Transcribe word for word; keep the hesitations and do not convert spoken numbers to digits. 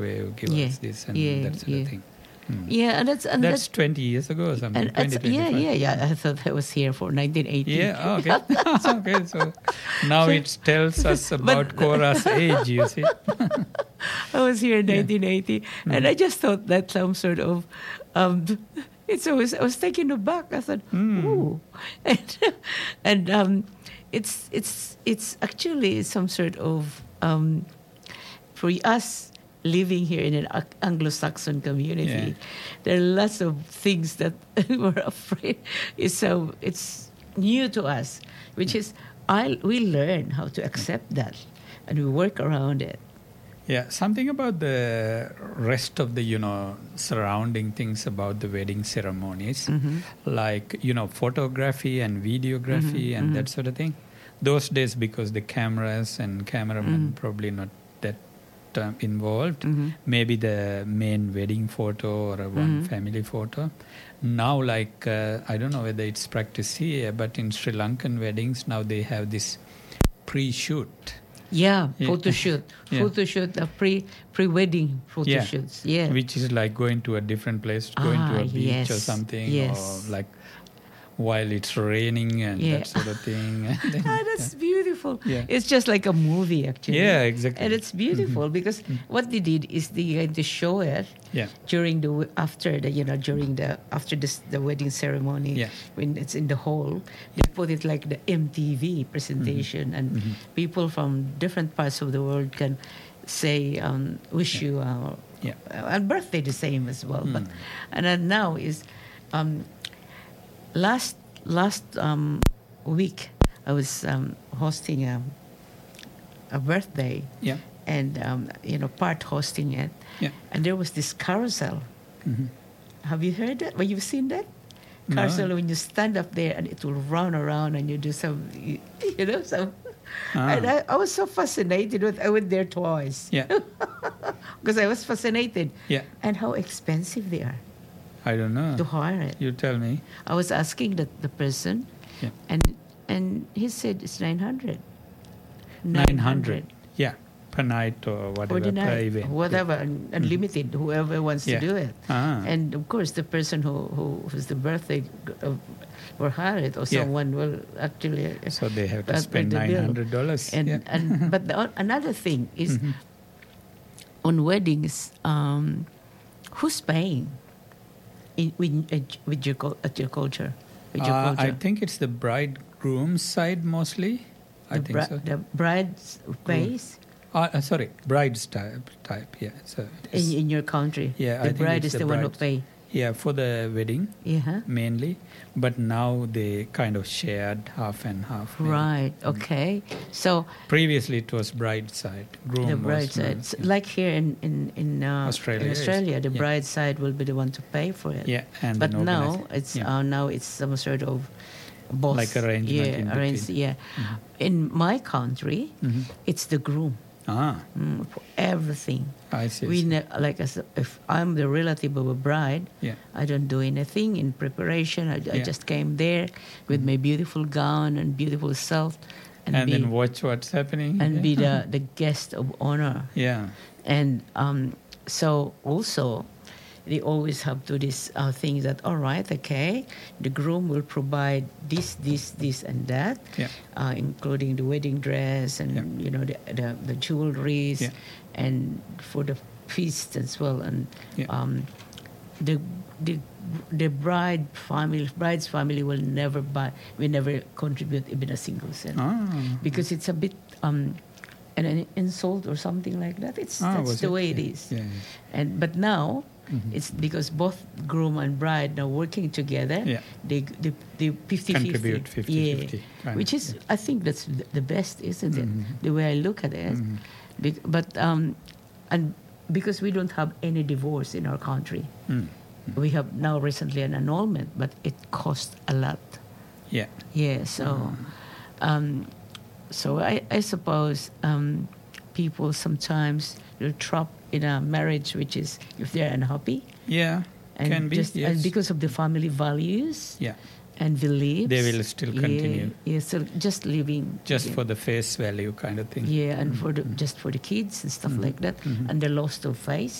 way, give Yeah, us this and yeah, that sort yeah. of thing. Hmm. Yeah, and that's and That's that's, twenty years ago or something. and that's twenty, yeah, twenty-five. yeah, yeah. I thought that was here for nineteen eighty. Yeah, oh, okay. Okay, so now it tells us about Cora's age, you see. I was here in Yeah. nineteen eighty, and I just thought that some sort of, um, it's always, I was taken aback. I thought, Mm. ooh, and, and um, it's it's it's actually some sort of um, for us living here in an Ac- Anglo-Saxon community. Yeah. There are lots of things that we're afraid. It's so it's new to us, which is I we learn how to accept that, and we work around it. Yeah, something about the rest of the, you know, surrounding things about the wedding ceremonies, Mm-hmm. like, you know, photography and videography Mhm, and mhm. that sort of thing. Those days, because the cameras and cameramen Mhm. probably not that um, involved, Mhm. maybe the main wedding photo or a one Mhm. family photo. Now, like, uh, I don't know whether it's practiced here, but in Sri Lankan weddings, now they have this pre-shoot. Yeah, Yeah. photo shoot, Yeah. photo shoot, uh, pre pre wedding photo Yeah. shoots. Yeah, Which is like going to a different place, going to Ah, a beach or yes, something, yes. or like while it's raining and Yeah. that sort of thing. And then- ah, that's beautiful. Yeah. It's just like a movie, actually. Yeah, exactly. And it's beautiful because what they did is they going to show it Yeah. during the w- after the you know during the after this the wedding ceremony Yeah. when it's in the hall. They put it like the M T V presentation, and Mhm. people from different parts of the world can say um, wish you uh, Yeah. and birthday the same as well. But Mm. and then now is um, last last um, week I was um, hosting a a birthday, Yeah. and um, you know part hosting it, Yeah. and there was this carousel. Mhm. Have you heard that? Well, you've seen that No. carousel when you stand up there and it will run around and you do some, you, you know, some. Ah. And I, I was so fascinated with. I went there twice. Yeah. Because I was fascinated. Yeah. And how expensive they are I don't know. to hire it. You tell me. I was asking the, the person, Yeah. and and he said it's nine hundred. nine hundred. Yeah. Per night or whatever. For the Per night, event. whatever, un- unlimited, whoever wants Yeah. to do it. Ah. And of course, the person who, who who's the birthday of, will hire it, or Yeah. someone will actually. uh, So they have to uh, spend the nine bill. hundred dollars. And Yeah. and but the, o- another thing is Mhm. on weddings, um, who's paying in, with uh, with your cul- at your culture? With your Uh, culture, I think it's the bridegroom's side mostly. I the, think bri- so. the bride's pays Uh, uh, sorry, bride's type. type yeah. So it is- in, in your country. Yeah, I the think bride it's is the the one who bride. pay. yeah, for the wedding Yeah. mainly, but now they kind of shared half and half. maybe. Right. Okay. So Previously, it was bride side. Groom the was bride side, not- s- like here in in in, uh, Australia, in yes. Australia, the Yeah. bride side will be the one to pay for it. Yeah, and But then now organize- it's yeah. uh, now it's some sort of boss, Like arrangement Yeah, in arrange- between. yeah. Mhm. In my country, Mhm. it's the groom Ah, mm, for everything. I see. We I see. ne- like as if I'm the relative of a bride, Yeah. I don't do anything in preparation. I, I Yeah. just came there with my beautiful gown and beautiful self, and, And be then watch what's happening. and yeah. be the, the guest of honor. Yeah. And um, so also, they always have to this uh, thing that, all right, okay, the groom will provide this, this, this, and that, Yeah. uh, including the wedding dress and, Yeah. you know, the, the, the jewelries, Yeah. and for the feast as well. And Yeah. um, the, the, the bride family, bride's family will never buy, will never contribute even a single cent. Ah. Because it's a bit um, an, an insult or something like that. It's Ah, that's was the it? way it Yeah. is. Yeah, yeah. And but now Mhm. it's because both groom and bride are working together. Yeah. They they they fifty Contribute fifty. fifty-fifty, Yeah. kind Which of, is I think that's th- the best, isn't it? Mhm. The way I look at it. Mhm. Be- but um, and because we don't have any divorce in our country, Mm. we have now recently an annulment, but it costs a lot. Yeah. Yeah, so, um, so I, I suppose um, people sometimes are trapped in a marriage which is if they're unhappy, Yeah. and Can be. just Yes. and because of the family values, Yeah. and will live. They will still continue. Yeah, yeah, so just living. Just yeah. for the face value kind of thing. Yeah, and for the, just for the kids and stuff Mhm. like that, Mhm. and the loss of face.